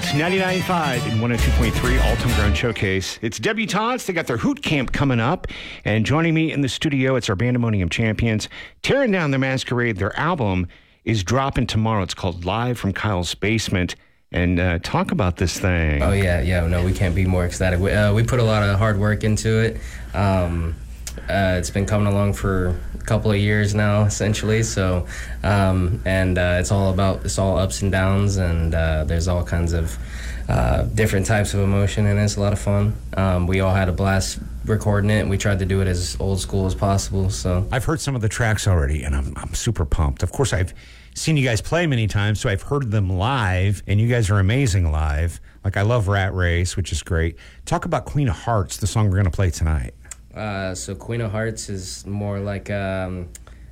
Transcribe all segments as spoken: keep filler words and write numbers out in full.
It's ninety-nine point five and one oh two point three Alt Homegrown Showcase. It's debutantes. They got their Hoot Camp coming up. And joining me in the studio, it's our Bandemonium champions. Tearing Down the Masquerade. Their album is dropping tomorrow. It's called Live from Kyle's Basement. And uh, talk about this thing. Oh, yeah, yeah. No, we can't be more ecstatic. We, uh, we put a lot of hard work into it. Um, uh, it's been coming along for a couple of years now, essentially. So, um, and uh, it's all about, it's all ups and downs, and uh, there's all kinds of uh, different types of emotion, and it's a lot of fun. Um, we all had a blast recording it, and we tried to do it as old school as possible. So I've heard some of the tracks already, and I'm, I'm super pumped. Of course, I've seen you guys play many times, so I've heard them live, and you guys are amazing live. Like, I love Rat Race, which is great. Talk about Queen of Hearts, the song we're going to play tonight. Uh, so Queen of Hearts is more like um,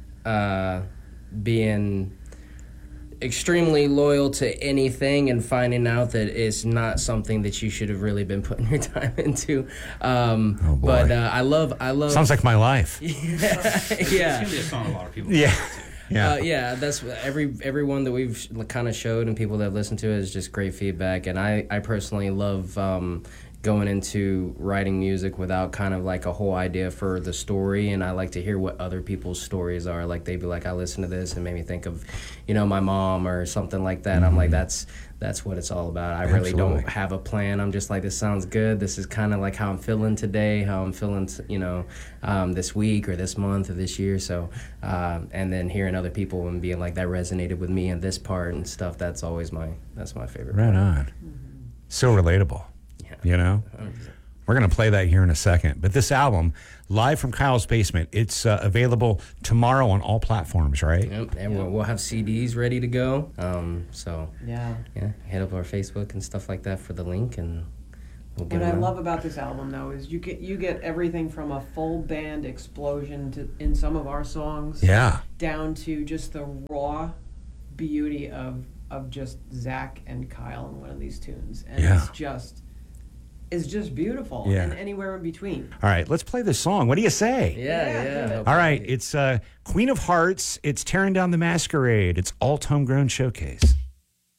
uh, being extremely loyal to anything and finding out that it's not something that you should have really been putting your time into. Um, oh boy. But uh, I love, I love. Sounds like my life. yeah, It's yeah. gonna be a song a lot of people. Yeah. Yeah. Uh, yeah, that's every everyone that we've kind of showed and people that have listened to it is just great feedback. And I, I personally love um, going into writing music without kind of like a whole idea for the story. And I like to hear what other people's stories are. Like, they'd be like, I listened to this and made me think of, you know, my mom or something like that. Mm-hmm. I'm like, that's that's what it's all about. I Absolutely. really don't have a plan. I'm just like, this sounds good. This is kind of like how I'm feeling today, how I'm feeling, you know, um, this week or this month or this year. So, uh, and then hearing other people and being like, that resonated with me in this part and stuff. That's always my, that's my favorite Right part. on. Mm-hmm. So relatable. Yeah. You know? one hundred percent. We're going to play that here in a second. But this album, Live from Kyle's Basement, it's uh, available tomorrow on all platforms, right? Yep, and we'll, we'll have C Ds ready to go. Um, so Yeah. yeah, hit up our Facebook and stuff like that for the link, and we'll get What I them out. love about this album, though, is you get you get everything from a full band explosion to in some of our songs, Yeah. down to just the raw beauty of of just Zach and Kyle in one of these tunes, and Yeah. it's just it's just beautiful, Yeah. and anywhere in between. All right, let's play this song. What do you say? Yeah, Yeah, yeah. do it. All right, it's uh, Queen of Hearts. It's Tearing Down the Masquerade. It's Alt Homegrown Showcase.